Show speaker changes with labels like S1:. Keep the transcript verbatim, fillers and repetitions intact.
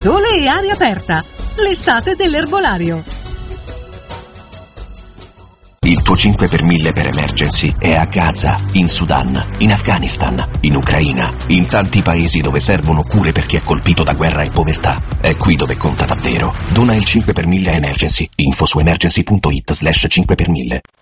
S1: sole e aria aperta. L'estate dell'erbolario.
S2: Il tuo cinque per mille per Emergency è a Gaza, in Sudan, in Afghanistan, in Ucraina, in tanti paesi dove servono cure per chi è colpito da guerra e povertà. È qui dove conta davvero. Dona il cinque per mille a Emergency. Info su emergency punto it slash cinque per mille.